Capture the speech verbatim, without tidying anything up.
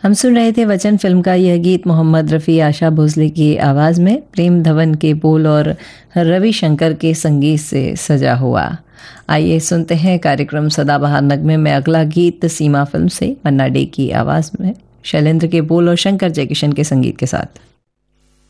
हम सुन रहे थे वचन फिल्म का यह गीत मोहम्मद रफ़ी आशा भोसले की आवाज़ में, प्रेम धवन के बोल और रवि शंकर के संगीत से सजा हुआ। आइए सुनते हैं कार्यक्रम सदाबहार नगमे में अगला गीत सीमा फिल्म से, मन्ना डे की आवाज़ में, शैलेंद्र के बोल और शंकर जयकिशन के संगीत के साथ।